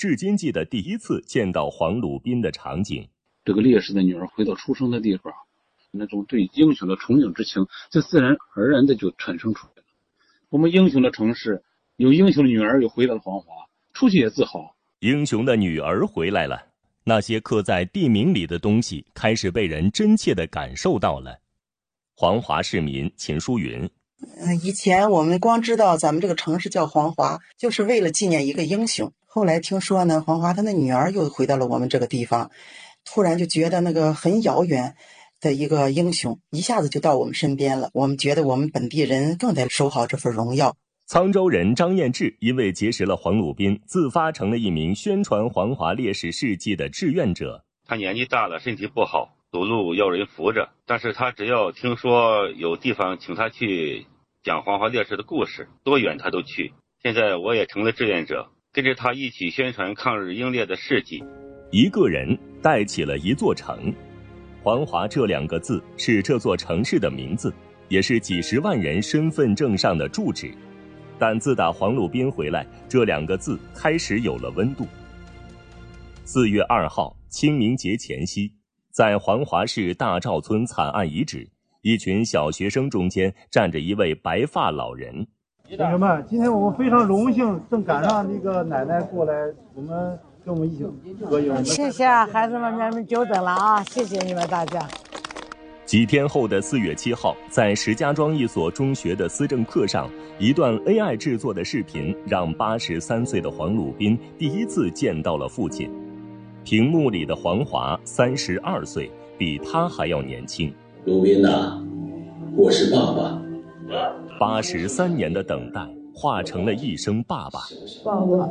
至今记得第一次见到黄鲁滨的场景。 这个烈士的女儿回到出生的地方，那种对英雄的憧憬之情，就自然而然的就产生出来了。我们英雄的城市，有英雄的女儿又回到了黄华，出去也自豪。 英雄的女儿回来了，那些刻在地名里的东西开始被人真切地感受到了。黄华市民秦淑云： 以前我们光知道咱们这个城市叫黄华，就是为了纪念一个英雄。后来听说呢，黄华他的女儿又回到了我们这个地方，突然就觉得那个很遥远的一个英雄一下子就到我们身边了，我们觉得我们本地人更得守好这份荣耀。 沧州人张彦志因为结识了黄鲁滨，自发成了一名宣传黄华烈士事迹的志愿者。 他年纪大了，身体不好，走路要人扶着，但是他只要听说有地方请他去讲黄华烈士的故事，多远他都去。现在我也成了志愿者，跟着他一起宣传抗日英烈的事迹。 一个人带起了一座城，黄华这2个字是这座城市的名字，也是几十万人身份证上的住址。但自打黄鲁滨回来，这2个字开始有了温度。4月2号，清明节前夕，在黄华市大赵村惨案遗址，一群小学生中间站着一位白发老人。 同学们，今天我们非常荣幸，正赶上那个奶奶过来，跟我们一起合影。 谢谢孩子们，你们久等了啊！谢谢你们大家。 几天后的4月7号，在石家庄一所中学的思政课上，一段 AI 制作的视频让83岁的黄鲁滨第一次见到了父亲。屏幕里的黄华32岁，比他还要年轻。 鲁滨呐，我是爸爸。 83年的等待化成了一声爸爸。 爸爸，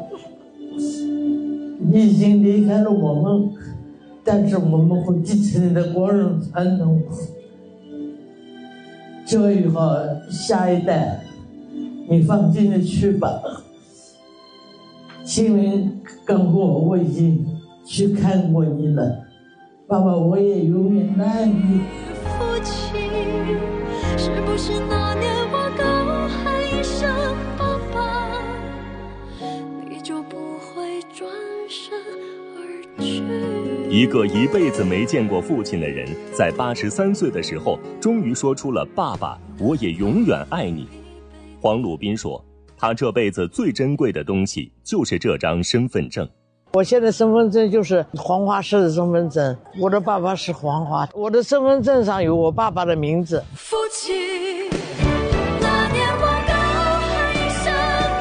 你已经离开了我们，但是我们会继承你的光荣传统，教育好下一代。你放心的去吧。清明刚过，我已经去看过你了，爸爸，我也永远爱你。父亲，是不是那年我高喊一声爸爸，你就不会转身而去？ 一个一辈子没见过父亲的人，在83岁的时候，终于说出了“爸爸，我也永远爱你”。黄鲁滨说，他这辈子最珍贵的东西就是这张身份证。 我现在身份证就是黄华市的身份证，我的爸爸是黄华，我的身份证上有我爸爸的名字。父亲，那年我高喊一声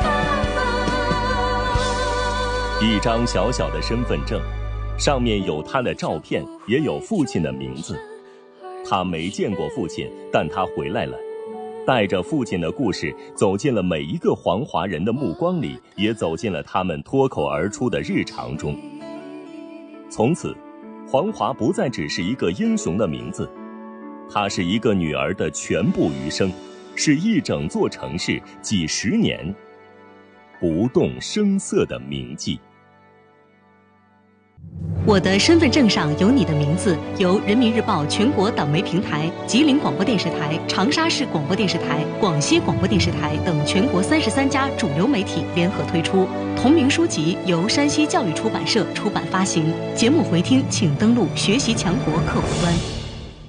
爸爸。一张小小的身份证，上面有他的照片，也有父亲的名字。他没见过父亲，但他回来了，带着父亲的故事走进了每一个黄华人的目光里，也走进了他们脱口而出的日常中。从此，黄华不再只是一个英雄的名字，它是一个女儿的全部余生，是一整座城市几十年不动声色的铭记。 我的身份证上有你的名字，由人民日报全国党媒平台、吉林广播电视台、长沙市广播电视台、广西广播电视台等全国33家主流媒体联合推出。同名书籍由山西教育出版社出版发行。节目回听请登录学习强国客户端。